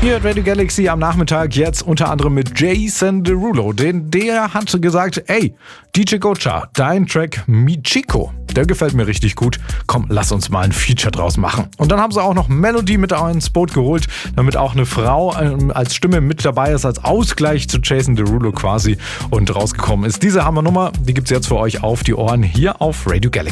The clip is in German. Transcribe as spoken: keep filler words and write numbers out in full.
Hier at Radio Galaxy am Nachmittag jetzt unter anderem mit Jason Derulo. Den, der hat gesagt, ey, D J Gocha, dein Track Michiko, der gefällt mir richtig gut. Komm, lass uns mal ein Feature draus machen. Und dann haben sie auch noch Melody mit ins Boot geholt, damit auch eine Frau ähm, als Stimme mit dabei ist, als Ausgleich zu Jason Derulo quasi und rausgekommen ist. Diese Hammernummer, die gibt's jetzt für euch auf die Ohren hier auf Radio Galaxy.